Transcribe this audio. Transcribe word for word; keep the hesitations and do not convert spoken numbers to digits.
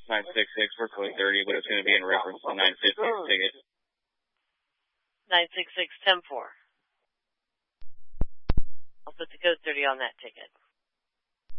nine six six for code thirty, but it's going to be in reference to nine fifty ticket. nine six six ten four. I'll put the code thirty on that ticket.